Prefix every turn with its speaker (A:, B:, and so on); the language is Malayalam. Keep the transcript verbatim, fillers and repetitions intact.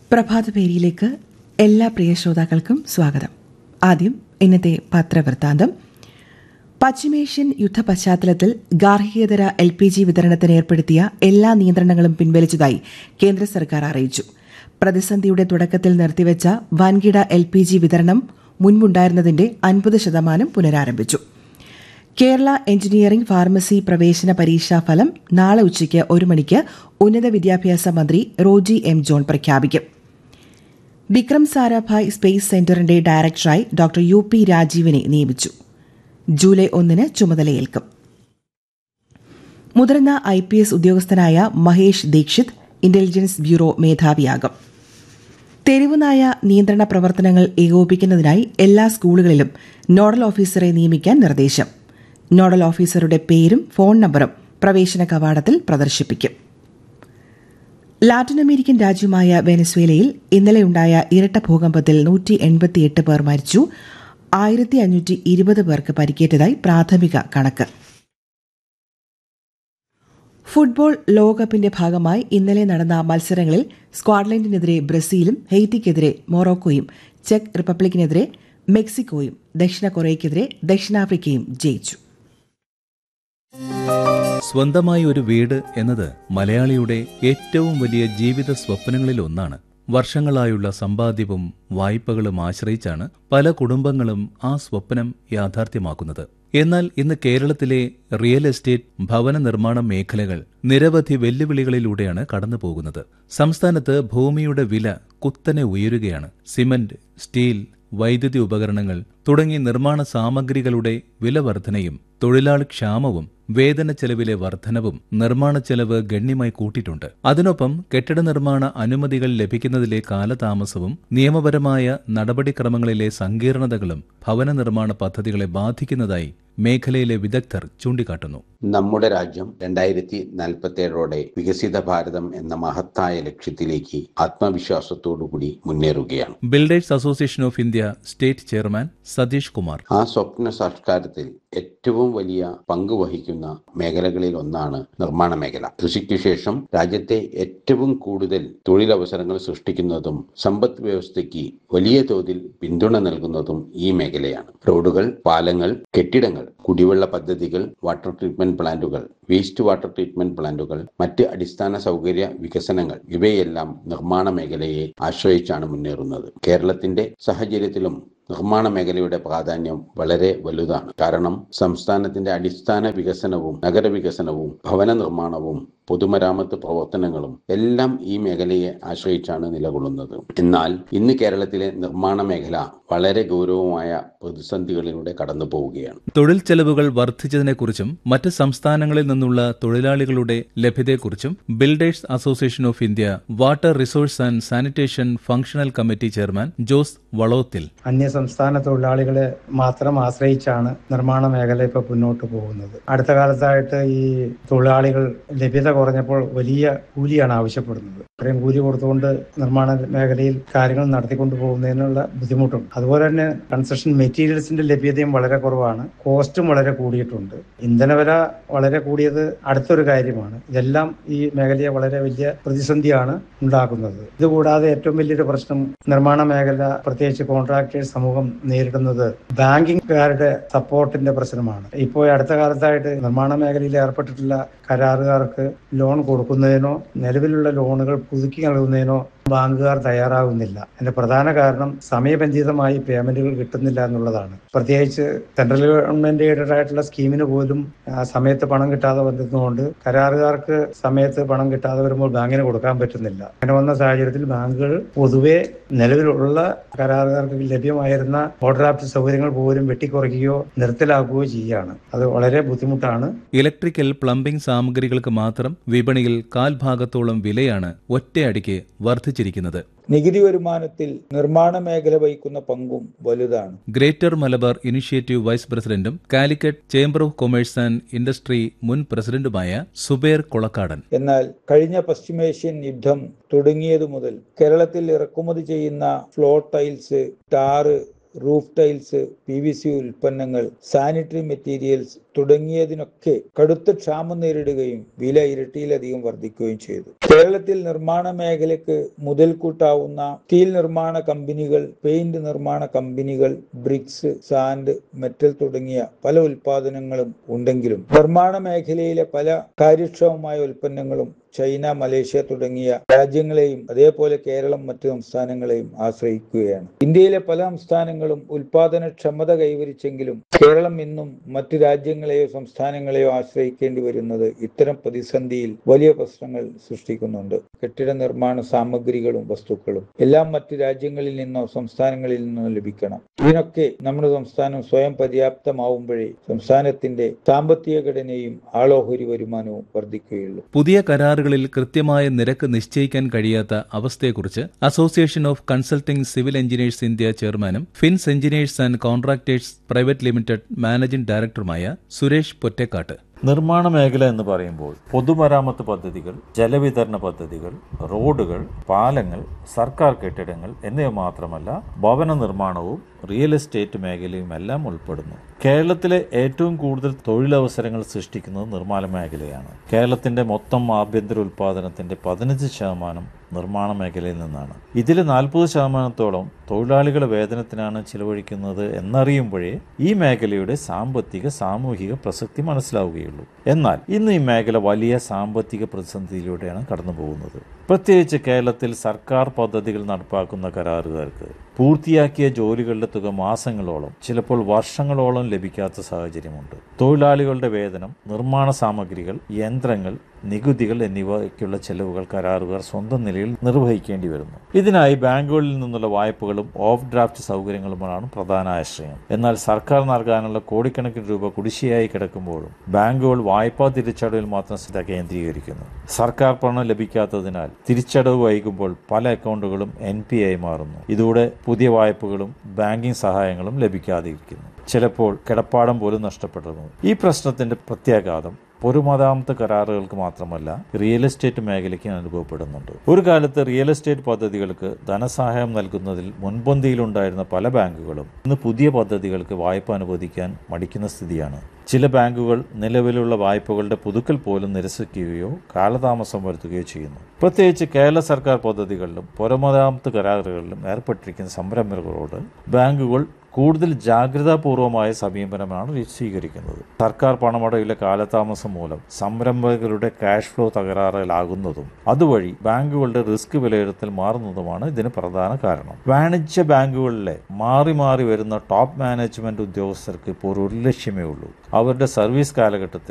A: പ്രഭാതപേരിയിലേക്ക് എല്ലാ പ്രിയ ശ്രോതാക്കൾക്കും സ്വാഗതം. ആദ്യം ഇന്നത്തെ പത്രവൃത്താന്തം. പശ്ചിമേഷ്യൻ യുദ്ധ പശ്ചാത്തലത്തിൽ ഗാർഹികേതര എൽ പി ജി വിതരണത്തിന് ഏർപ്പെടുത്തിയ എല്ലാ നിയന്ത്രണങ്ങളും പിൻവലിച്ചതായി കേന്ദ്ര സർക്കാർ അറിയിച്ചു. പ്രതിസന്ധിയുടെ തുടക്കത്തിൽ നിർത്തിവച്ച വൻകിട എൽ പി ജി വിതരണം മുൻപുണ്ടായിരുന്നതിന്റെ അൻപത് ശതമാനം പുനരാരംഭിച്ചു. കേരള എഞ്ചിനീയറിംഗ് ഫാർമസി പ്രവേശന പരീക്ഷാ ഫലം നാളെ ഉച്ചയ്ക്ക് ഒരു മണിക്ക് ഉന്നത വിദ്യാഭ്യാസ മന്ത്രി റോജി എം ജോൺ പ്രഖ്യാപിക്കും. വിക്രം സാരാഭായ് സ്പേസ് സെന്ററിന്റെ ഡയറക്ടറായി ഡോക്ടർ യു പി രാജീവിനെ നിയമിച്ചു. ജൂലൈ ഒന്നിന് ചുമതലയേൽക്കും. മുതിർന്ന ഐ പി എസ് ഉദ്യോഗസ്ഥനായ മഹേഷ് ദീക്ഷിത് ഇന്റലിജൻസ് ബ്യൂറോ മേധാവിയാകും. തെരുവുനായ നിയന്ത്രണ പ്രവർത്തനങ്ങൾ ഏകോപിപ്പിക്കുന്നതിനായി എല്ലാ സ്കൂളുകളിലും നോഡൽ ഓഫീസറെ നിയമിക്കാൻ നിർദ്ദേശം. നോഡൽ ഓഫീസറുടെ പേരും ഫോൺ നമ്പറും പ്രവേശന കവാടത്തിൽ പ്രദർശിപ്പിക്കും. ലാറ്റിൻ അമേരിക്കൻ രാജ്യമായ വെനസ്വേലയിൽ ഇന്നലെയുണ്ടായ ഇരട്ട ഭൂകമ്പത്തിൽ നൂറ്റി എൺപത്തിയെട്ട് പേർ മരിച്ചു. ആയിരത്തി അഞ്ഞൂറ്റി ഇരുപത് പേർക്ക് പരിക്കേറ്റതായി പ്രാഥമിക കണക്ക്. ഫുട്ബോൾ ലോകകപ്പിന്റെ ഭാഗമായി ഇന്നലെ നടന്ന മത്സരങ്ങളിൽ സ്കോട്ട്ലൻഡിനെതിരെ ബ്രസീലും ഹെയ്റ്റിക്കെതിരെ മൊറോക്കോയും ചെക്ക് റിപ്പബ്ലിക്കിനെതിരെ മെക്സിക്കോയും ദക്ഷിണ കൊറിയയ്ക്കെതിരെ ദക്ഷിണാഫ്രിക്കയും ജയിച്ചു.
B: സ്വന്തമായി ഒരു വീട് എന്നത് മലയാളിയുടെ ഏറ്റവും വലിയ ജീവിത സ്വപ്നങ്ങളിൽ ഒന്നാണ്. വർഷങ്ങളായുള്ള സമ്പാദ്യവും വായ്പകളും ആശ്രയിച്ചാണ് പല കുടുംബങ്ങളും ആ സ്വപ്നം യാഥാർത്ഥ്യമാക്കുന്നത്. എന്നാൽ ഇന്ന് കേരളത്തിലെ റിയൽ എസ്റ്റേറ്റ്, ഭവന നിർമ്മാണ മേഖലകൾ നിരവധി വെല്ലുവിളികളിലൂടെയാണ് കടന്നുപോകുന്നത്. സംസ്ഥാനത്ത് ഭൂമിയുടെ വില കുത്തനെ ഉയരുകയാണ്. സിമന്റ്, സ്റ്റീൽ, വൈദ്യുതി ഉപകരണങ്ങൾ തുടങ്ങി നിർമ്മാണ സാമഗ്രികളുടെ വില വർധനയും തൊഴിലാളി ക്ഷാമവും വേതന ചെലവിലെ വർധനവും നിർമ്മാണ ചെലവ് ഗണ്യമായി കൂട്ടിയിട്ടുണ്ട്. അതിനൊപ്പം കെട്ടിട നിർമ്മാണ അനുമതികൾ ലഭിക്കുന്നതിലെ കാലതാമസവും നിയമപരമായ നടപടിക്രമങ്ങളിലെ സങ്കീർണതകളും ഭവന നിർമ്മാണ പദ്ധതികളെ ബാധിക്കുന്നതായി മേഖലയിലെ വിദഗ്ധർ ചൂണ്ടിക്കാട്ടുന്നു.
C: നമ്മുടെ രാജ്യം രണ്ടായിരത്തി നാൽപ്പത്തേഴോടെ വികസിത ഭാരതം എന്ന മഹത്തായ ലക്ഷ്യത്തിലേക്ക് ആത്മവിശ്വാസത്തോടുകൂടി മുന്നേറുകയാണ്.
B: Builders association of India state chairman Satheesh Kumar
C: ആ സ്വപ്ന സാക്ഷാത്കാരത്തിൽ ഏറ്റവും വലിയ പങ്ക് വഹിക്കുന്ന മേഖലകളിൽ ഒന്നാണ് നിർമ്മാണ മേഖല. കൃഷിക്ക് ശേഷം രാജ്യത്തെ ഏറ്റവും കൂടുതൽ തൊഴിലവസരങ്ങൾ സൃഷ്ടിക്കുന്നതും സമ്പദ് വ്യവസ്ഥയ്ക്ക് വലിയ തോതിൽ പിന്തുണ നൽകുന്നതും ഈ മേഖലയാണ്. റോഡുകൾ, പാലങ്ങൾ, കെട്ടിടങ്ങൾ, കുടിവെള്ള പദ്ധതികൾ, വാട്ടർ ട്രീറ്റ്മെന്റ് പ്ലാന്റുകൾ, വേസ്റ്റ് വാട്ടർ ട്രീറ്റ്മെന്റ് പ്ലാന്റുകൾ, മറ്റ് അടിസ്ഥാന സൗകര്യ വികസനങ്ങൾ ഇവയെല്ലാം നിർമ്മാണ മേഖലയെ ആശ്രയിച്ചാണ് മുന്നേറുന്നത്. കേരളത്തിന്റെ സാഹചര്യത്തിലും നിർമ്മാണ മേഖലയുടെ പ്രാധാന്യം വളരെ വലുതാണ്. കാരണം സംസ്ഥാനത്തിന്റെ അടിസ്ഥാന വികസനവും നഗരവികസനവും ഭവന നിർമ്മാണവും പൊതുമരാമത്ത് പ്രവർത്തനങ്ങളും എല്ലാം ഈ മേഖലയെ ആശ്രയിച്ചാണ് നിലകൊള്ളുന്നത്. എന്നാൽ ഇന്ന് കേരളത്തിലെ നിർമ്മാണ മേഖല വളരെ ഗൗരവമായ പ്രതിസന്ധികളിലൂടെ കടന്നു പോവുകയാണ്.
B: തൊഴിൽ ചെലവുകൾ വർദ്ധിച്ചതിനെക്കുറിച്ചും മറ്റ് സംസ്ഥാനങ്ങളിൽ നിന്നുള്ള തൊഴിലാളികളുടെ ലഭ്യതയെക്കുറിച്ചും builders association of India water resource and sanitation functional committee chairman Jose വളോത്തിൽ
D: സംസ്ഥാന തൊഴിലാളികളെ മാത്രം ആശ്രയിച്ചാണ് നിർമ്മാണ മേഖല ഇപ്പോൾ മുന്നോട്ട് പോകുന്നത്. അടുത്ത കാലത്തായിട്ട് ഈ തൊഴിലാളികൾ ലഭ്യത കുറഞ്ഞപ്പോൾ വലിയ കൂലിയാണ് ആവശ്യപ്പെടുന്നത്. ഇത്രയും കൂലി കൊടുത്തുകൊണ്ട് നിർമ്മാണ മേഖലയിൽ കാര്യങ്ങൾ നടത്തിക്കൊണ്ടു പോകുന്നതിനുള്ള ബുദ്ധിമുട്ടുണ്ട്. അതുപോലെ തന്നെ കൺസ്ട്രക്ഷൻ മെറ്റീരിയൽസിന്റെ ലഭ്യതയും വളരെ കുറവാണ്. കോസ്റ്റും വളരെ കൂടിയിട്ടുണ്ട്. ഇന്ധനവില വളരെ കൂടിയത് അടുത്തൊരു കാര്യമാണ്. ഇതെല്ലാം ഈ മേഖലയെ വളരെ വലിയ പ്രതിസന്ധിയാണ് ഉണ്ടാക്കുന്നത്. ഇതുകൂടാതെ ഏറ്റവും വലിയൊരു പ്രശ്നം നിർമ്മാണ മേഖല, പ്രത്യേകിച്ച് കോൺട്രാക്ടേഴ്സ് സമൂഹം നേരിടുന്നത് ബാങ്കിംഗുകാരുടെ സപ്പോർട്ടിന്റെ പ്രശ്നമാണ്. ഇപ്പോൾ അടുത്ത കാലത്തായിട്ട് നിർമ്മാണ മേഖലയിൽ ഏർപ്പെട്ടിട്ടുള്ള കരാറുകാർക്ക് ലോൺ കൊടുക്കുന്നതിനോ നിലവിലുള്ള ലോണുകൾ പുതുക്കി നൽകുന്നതിനോ ബാങ്കുകാർ തയ്യാറാകുന്നില്ല. അതിന്റെ പ്രധാന കാരണം സമയബന്ധിതമായി പേയ്മെന്റുകൾ കിട്ടുന്നില്ല എന്നുള്ളതാണ്. പ്രത്യേകിച്ച് സെൻട്രൽ ഗവൺമെന്റ് എയ്ഡഡ് ആയിട്ടുള്ള സ്കീമിന് പോലും സമയത്ത് പണം കിട്ടാതെ വരുന്നതുകൊണ്ട് കരാറുകാർക്ക് സമയത്ത് പണം കിട്ടാതെ വരുമ്പോൾ ബാങ്കിന് കൊടുക്കാൻ പറ്റുന്നില്ല. അങ്ങനെ വന്ന സാഹചര്യത്തിൽ ബാങ്കുകൾ പൊതുവെ നിലവിലുള്ള കരാറുകാർക്ക് ലഭ്യമായിരുന്ന ഓവർഡ്രാഫ്റ്റ് സൗകര്യങ്ങൾ പോലും വെട്ടിക്കുറയ്ക്കുകയോ നിർത്തലാക്കുകയോ ചെയ്യുകയാണ്. അത് വളരെ ബുദ്ധിമുട്ടാണ്.
B: ഇലക്ട്രിക്കൽ, പ്ലംബിംഗ് സാമഗ്രികൾക്ക് മാത്രം വിപണിയിൽ കാൽഭാഗത്തോളം വിലയാണ് ഒറ്റയടിക്ക് വർദ്ധിച്ചു.
E: നികുതി വരുമാനത്തിൽ നിർമ്മാണ മേഖല വഹിക്കുന്ന പങ്കും വലുതാണ്.
B: ഗ്രേറ്റർ മലബാർ ഇനിഷ്യേറ്റീവ് വൈസ് പ്രസിഡന്റും Calicut chamber of commerce and industry മുൻ പ്രസിഡന്റുമായ സുബേർ കൊളക്കാടൻ
E: എന്നാൽ കഴിഞ്ഞ പശ്ചിമേഷ്യൻ യുദ്ധം തുടങ്ങിയതു മുതൽ കേരളത്തിൽ ഇറക്കുമതി ചെയ്യുന്ന floor tiles, tar, roof tiles, P V C ഉൽപ്പന്നങ്ങൾ, സാനിറ്ററി മെറ്റീരിയൽസ് തുടങ്ങിയതിനൊക്കെ കടുത്ത ക്ഷാമം നേരിടുകയും വില ഇരട്ടിയിലധികം വർദ്ധിക്കുകയും ചെയ്തു. കേരളത്തിൽ നിർമ്മാണ മേഖലയ്ക്ക് മുതൽക്കൂട്ടാവുന്ന സ്റ്റീൽ നിർമ്മാണ കമ്പനികൾ, പെയിന്റ് നിർമ്മാണ കമ്പനികൾ, ബ്രിക്സ്, സാൻഡ്, മെറ്റൽ തുടങ്ങിയ പല ഉൽപാദനങ്ങളും ഉണ്ടെങ്കിലും നിർമ്മാണ മേഖലയിലെ പല കാര്യക്ഷമമായ ഉൽപ്പന്നങ്ങളും ചൈന, മലേഷ്യ തുടങ്ങിയ രാജ്യങ്ങളെയും അതേപോലെ കേരളം മറ്റു സംസ്ഥാനങ്ങളെയും ആശ്രയിക്കുകയാണ്. ഇന്ത്യയിലെ പല സംസ്ഥാനങ്ങളും ഉൽപാദനക്ഷമത കൈവരിച്ചെങ്കിലും കേരളം ഇന്നും മറ്റു രാജ്യങ്ങളെയോ സംസ്ഥാനങ്ങളെയോ ആശ്രയിക്കേണ്ടി വരുന്നത് ഇത്തരം പ്രതിസന്ധിയിൽ വലിയ പ്രശ്നങ്ങൾ സൃഷ്ടിക്കുന്നുണ്ട്. കെട്ടിട നിർമ്മാണ സാമഗ്രികളും വസ്തുക്കളും എല്ലാം മറ്റു രാജ്യങ്ങളിൽ നിന്നോ സംസ്ഥാനങ്ങളിൽ നിന്നോ ലഭിക്കണം. ഇതിനൊക്കെ നമ്മുടെ സംസ്ഥാനം സ്വയം പര്യാപ്തമാവുമ്പോഴേ സംസ്ഥാനത്തിന്റെ സാമ്പത്തിക ഘടനയും ആളോഹരി വരുമാനവും വർദ്ധിക്കുകയുള്ളൂ.
B: പുതിയ കരാറുകളിൽ കൃത്യമായ നിരക്ക് നിശ്ചയിക്കാൻ കഴിയാത്ത അവസ്ഥയെക്കുറിച്ച് association of consulting civil engineers India ചെയർമാനും fins engineers and contractors private limited managing ഡയറക്ടറുമായ സുരേഷ് പൊറ്റേക്കാട്ട്.
F: നിർമ്മാണ മേഖല എന്ന് പറയുമ്പോൾ പൊതുമരാമത്ത് പദ്ധതികൾ, ജലവിതരണ പദ്ധതികൾ, റോഡുകൾ, പാലങ്ങൾ, സർക്കാർ കെട്ടിടങ്ങൾ എന്നിവ മാത്രമല്ല ഭവന നിർമ്മാണവും റിയൽ എസ്റ്റേറ്റ് മേഖലയും എല്ലാം ഉൾപ്പെടുന്നു. കേരളത്തിലെ ഏറ്റവും കൂടുതൽ തൊഴിലവസരങ്ങൾ സൃഷ്ടിക്കുന്നത് നിർമ്മാണ മേഖലയാണ്. കേരളത്തിന്റെ മൊത്തം ആഭ്യന്തര ഉൽപാദനത്തിന്റെ പതിനഞ്ച് ശതമാനം നിർമ്മാണ മേഖലയിൽ നിന്നാണ്. ഇതിൽ നാൽപ്പത് ശതമാനത്തോളം തൊഴിലാളികളുടെ വേതനത്തിനാണ് ചിലവഴിക്കുന്നത് എന്നറിയുമ്പോഴേ ഈ മേഖലയുടെ സാമ്പത്തിക സാമൂഹിക പ്രസക്തി മനസ്സിലാവുകയുള്ളൂ. എന്നാൽ ഇന്ന് ഈ മേഖല വലിയ സാമ്പത്തിക പ്രതിസന്ധിയിലൂടെയാണ് കടന്നു പോകുന്നത്. പ്രത്യേകിച്ച് കേരളത്തിൽ സർക്കാർ പദ്ധതികൾ നടപ്പാക്കുന്ന കരാറുകാർക്ക് പൂർത്തിയാക്കിയ ജോലികളുടെ തുക മാസങ്ങളോളം, ചിലപ്പോൾ വർഷങ്ങളോളം ലഭിക്കാത്ത സാഹചര്യമുണ്ട്. തൊഴിലാളികളുടെ വേതനം, നിർമ്മാണ സാമഗ്രികൾ, യന്ത്രങ്ങൾ, നികുതികൾ എന്നിവയ്ക്കുള്ള ചെലവുകൾ കരാറുകാർ സ്വന്തം നിലയിൽ നിർവഹിക്കേണ്ടി വരുന്നു. ഇതിനായി ബാങ്കുകളിൽ നിന്നുള്ള വായ്പകളും ഓഫ് ഡ്രാഫ്റ്റ് സൗകര്യങ്ങളുമാണ് പ്രധാന ആശ്രയം. എന്നാൽ സർക്കാർ നൽകാനുള്ള കോടിക്കണക്കിന് രൂപ കുടിശ്ശികയായി കിടക്കുമ്പോഴും ബാങ്കുകൾ വായ്പാ തിരിച്ചടവിൽ മാത്രം ശ്രദ്ധ കേന്ദ്രീകരിക്കുന്നു. സർക്കാർ പണം ലഭിക്കാത്തതിനാൽ തിരിച്ചടവ് വൈകുമ്പോൾ പല അക്കൗണ്ടുകളും എൻ പി ആയി മാറുന്നു. ഇതോടെ പുതിയ വായ്പകളും ബാങ്കിംഗ് സഹായങ്ങളും ലഭിക്കാതിരിക്കുന്നു. ചിലപ്പോൾ കിടപ്പാടം പോലും നഷ്ടപ്പെടുന്നു. ഈ പ്രശ്നത്തിന്റെ പ്രത്യാഘാതം പൊതുമരാമത്ത് കരാറുകൾക്ക് മാത്രമല്ല റിയൽ എസ്റ്റേറ്റ് മേഖലയ്ക്ക് അനുഭവപ്പെടുന്നുണ്ട്. ഒരു കാലത്ത് റിയൽ എസ്റ്റേറ്റ് പദ്ധതികൾക്ക് ധനസഹായം നൽകുന്നതിൽ മുൻപന്തിയിലുണ്ടായിരുന്ന പല ബാങ്കുകളും ഇന്ന് പുതിയ പദ്ധതികൾക്ക് വായ്പ അനുവദിക്കാൻ മടിക്കുന്ന സ്ഥിതിയാണ്. ചില ബാങ്കുകൾ നിലവിലുള്ള വായ്പകളുടെ പുതുക്കൽ പോലും നിരസിക്കുകയോ കാലതാമസം വരുത്തുകയോ ചെയ്യുന്നു. പ്രത്യേകിച്ച് കേരള സർക്കാർ പദ്ധതികളിലും പൊതുമരാമത്ത് കരാറുകളിലും ഏർപ്പെട്ടിരിക്കുന്ന സംരംഭകരോട് ബാങ്കുകൾ കൂടുതൽ ജാഗ്രതാപൂർവമായ സമീപനമാണ് സ്വീകരിക്കുന്നത്. സർക്കാർ പണമടവിലെ കാലതാമസം മൂലം സംരംഭകരുടെ ക്യാഷ് ഫ്ലോ തകരാറിലാകുന്നതും അതുവഴി ബാങ്കുകളുടെ റിസ്ക് വിലയിരുത്തൽ മാറുന്നതുമാണ് ഇതിന് പ്രധാന കാരണം. വാണിജ്യ ബാങ്കുകളിലെ മാറി മാറി വരുന്ന ടോപ്പ് മാനേജ്മെന്റ് ഉദ്യോഗസ്ഥർക്ക് ഇപ്പോൾ ഒരു ലക്ഷ്യമേ ഉള്ളൂ: അവരുടെ സർവീസ് കാലഘട്ടത്തിൽ